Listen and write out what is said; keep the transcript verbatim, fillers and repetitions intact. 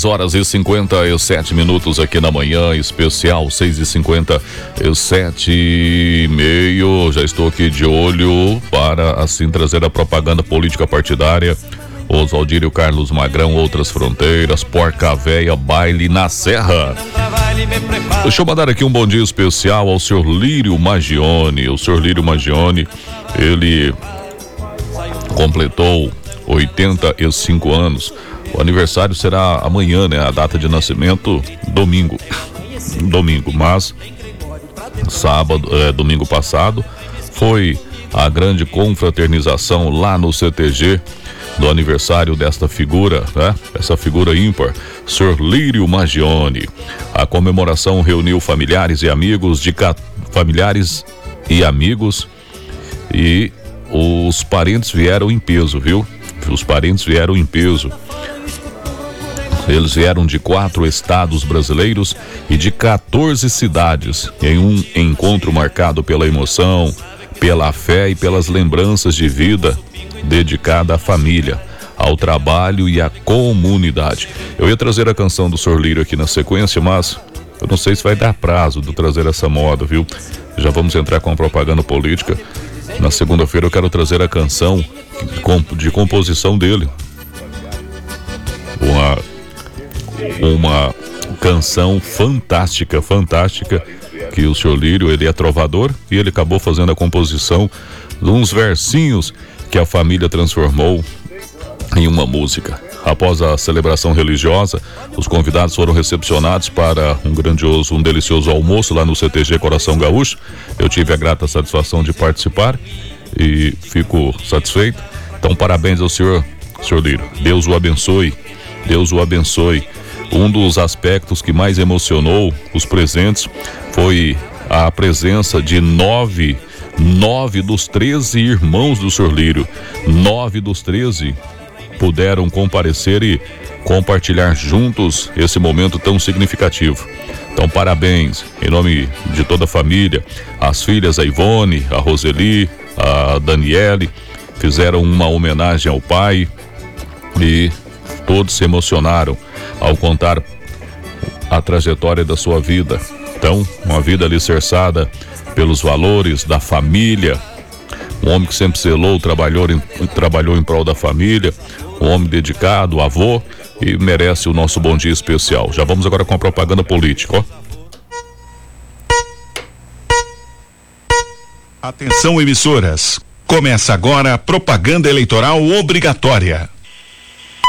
horas e cinquenta e sete minutos aqui na manhã especial, seis e cinquenta e sete e meio. Já estou aqui de olho para assim trazer a propaganda política partidária. Oswaldírio Carlos Magrão, Outras Fronteiras, Porca Véia, Baile na Serra. Deixa eu mandar aqui um bom dia especial ao senhor Lírio Magione. O senhor Lírio Magione, ele completou oitenta e cinco anos. O aniversário será amanhã, né? A data de nascimento, domingo. Domingo, mas sábado, é, domingo passado, foi a grande confraternização lá no C T G do aniversário desta figura, né? Essa figura ímpar, senhor Lírio Magione. A comemoração reuniu familiares e amigos de ca... familiares e amigos e os parentes vieram em peso, viu? Os parentes vieram em peso. Eles vieram de quatro estados brasileiros e de quatorze cidades, em um encontro marcado pela emoção, pela fé e pelas lembranças de vida dedicada à família, ao trabalho e à comunidade. Eu ia trazer a canção do senhor Lírio aqui na sequência, mas eu não sei se vai dar prazo de trazer essa moda, viu? Já vamos entrar com a propaganda política. Na segunda-feira eu quero trazer a canção de composição dele. Uma, uma canção fantástica, fantástica, que o senhor Lírio, ele é trovador e ele acabou fazendo a composição de uns versinhos que a família transformou em uma música. Após a celebração religiosa, os convidados foram recepcionados para um grandioso, um delicioso almoço lá no C T G Coração Gaúcho. Eu tive a grata satisfação de participar e fico satisfeito. Então, parabéns ao senhor, senhor Lírio. Deus o abençoe, Deus o abençoe. Um dos aspectos que mais emocionou os presentes foi a presença de nove Nove dos treze irmãos do senhor Lírio. Nove dos treze puderam comparecer e compartilhar juntos esse momento tão significativo. Então, parabéns em nome de toda a família. As filhas, a Ivone, a Roseli, a Daniele, fizeram uma homenagem ao pai e todos se emocionaram ao contar a trajetória da sua vida. Então, uma vida alicerçada pelos valores da família, um homem que sempre zelou, trabalhou em, trabalhou em prol da família, um homem dedicado, avô, e merece o nosso bom dia especial. Já vamos agora com a propaganda política, ó. Atenção, emissoras, começa agora a propaganda eleitoral obrigatória.